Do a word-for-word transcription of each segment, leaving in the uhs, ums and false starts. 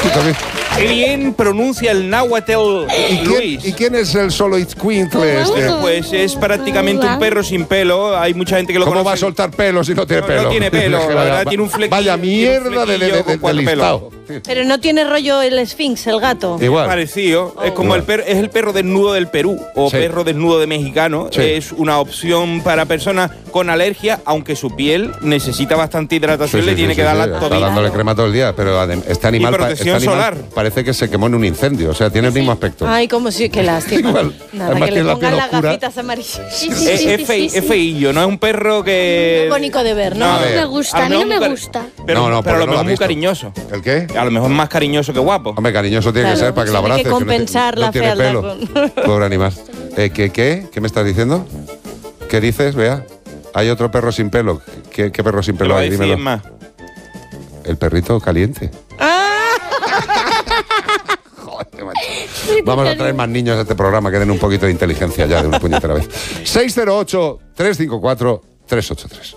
Qué bien pronuncia el náhuatl ¿Y quién, Luis. ¿Y quién es el solo Itzcuintle este? Bueno, pues es prácticamente un perro sin pelo. Hay mucha gente que lo ¿Cómo conoce. va a soltar pelo si no tiene No, pelo? no tiene pelo, la verdad, tiene un flequillo. Vaya tiene un mierda de, de, flequillo de, con de cuatro listado. pelos. Pero no tiene rollo el Sphinx, el gato. Igual. Parecido. Es como Igual. el perro, es el perro desnudo del Perú o Sí. perro desnudo de mexicano. Sí. Es una opción para personas con alergia, aunque su piel necesita bastante hidratación, Sí, le sí, tiene sí, que sí, dar sí, la está todita. dándole crema todo el día, pero adem- este animal, Y pa- protección este animal solar. parece que se quemó en un incendio. O sea, tiene el mismo aspecto. Ay, como si, qué lástima. Igual. Nada, Además que tiene le la pongan piel las oscura. gafitas amarillas. Sí, sí, Es, sí, es sí, fei- sí, es sí. feillo, no es un perro que. Muy bonito de ver, ¿no? A No ver. me A gusta, lo a mí no mejor me muy gusta. Pero, No, no, pero a porque lo no lo mejor ha muy visto. cariñoso. ¿El qué? A lo mejor es más cariñoso que guapo. Hombre, cariñoso tiene que Claro, ser para que tiene la abraces. que compensar no, la no tiene fealdad pelo. con- Pobre animal. Eh, ¿qué, qué? ¿Qué me estás diciendo? ¿Qué dices, Bea? Hay otro perro sin pelo. ¿Qué, qué perro sin Te lo pelo voy a hay? decir Dímelo. más. El perrito caliente. Joder, macho. Vamos a traer más niños a este programa que den un poquito de inteligencia ya de una puñetera vez. seis cero ocho, tres cinco cuatro, tres ocho tres.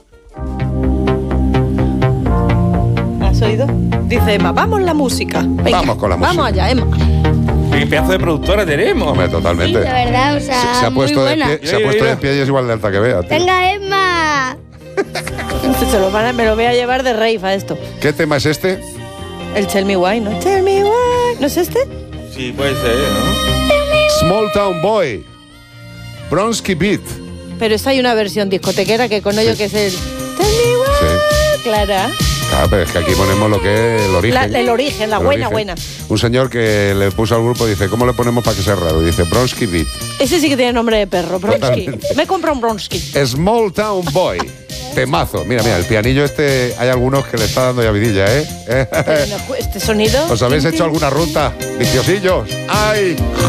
¿Has oído? Dice Emma, vamos la música. Venga, Vamos con la música. Vamos allá, Emma. ¿Qué pedazo de productora tenemos? Hombre, Sí, totalmente. de verdad, o sea, se, se ha muy puesto de buena. pie, se ha Mira, puesto mira. de pie y es igual de alta que Bea. tío. Venga, Emma. Se lo van a- me lo voy a llevar de rave a esto. ¿Qué tema es este? El Tell Me Why, ¿no? Tell Me Why. ¿No es este? Sí, puede ser, ¿no? Small Town Boy. Bronski Beat. Pero esta hay una versión discotequera que con ello Sí. que es el Tell Me Why. Sí. Clara. Claro, pero es que aquí ponemos lo que es el origen. La- el origen, la El buena, origen. buena. Un señor que le puso al grupo dice, ¿cómo le ponemos para que sea raro? Dice, Bronski Beat. Ese sí que tiene nombre de perro, Bronsky. Totalmente. Me compro un Bronsky. Small Town Boy. Temazo. Mira, mira, el pianillo este, hay algunos que le está dando ya vidilla, ¿eh? Pero no, este sonido. ¿Os habéis hecho alguna ruta? Viciosillos. ¡Ay!